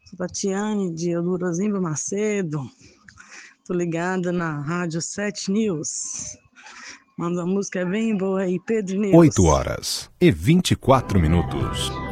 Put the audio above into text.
Sou Tatiane, de Eldorozimba Macedo. Tô ligada na Rádio 7 News. Manda uma música bem boa aí, Pedro News. 8h24.